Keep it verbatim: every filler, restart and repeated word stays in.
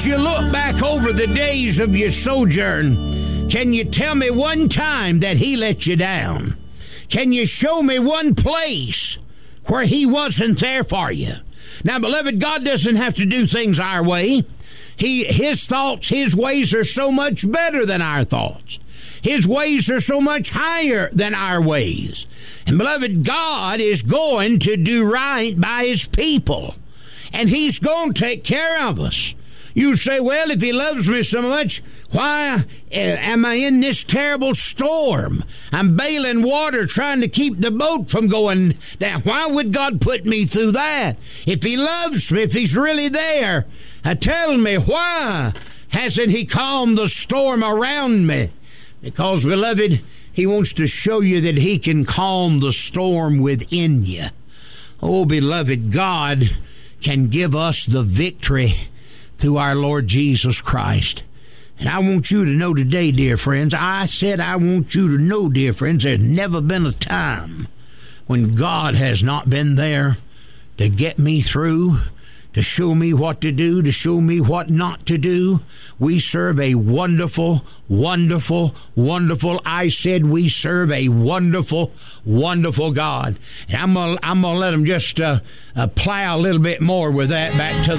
you look back over the days of your sojourn, can you tell me one time that he let you down? Can you show me one place where he wasn't there for you? Now, beloved, God doesn't have to do things our way. He, his thoughts, his ways are so much better than our thoughts. His ways are so much higher than our ways. And, beloved, God is going to do right by his people. And he's going to take care of us. You say, well, if he loves me so much, why uh, am I in this terrible storm? I'm bailing water trying to keep the boat from going down. Why would God put me through that? If he loves me, if he's really there, uh, tell me, why hasn't he calmed the storm around me? Because, beloved, he wants to show you that he can calm the storm within you. Oh, beloved, God can give us the victory through our Lord Jesus Christ. And I want you to know today, dear friends, I said I want you to know, dear friends, there's never been a time when God has not been there to get me through, to show me what to do, to show me what not to do. We serve a wonderful, wonderful, wonderful, I said we serve a wonderful, wonderful God. And I'm going I'm to let them just uh, uh, plow a little bit more with that back to the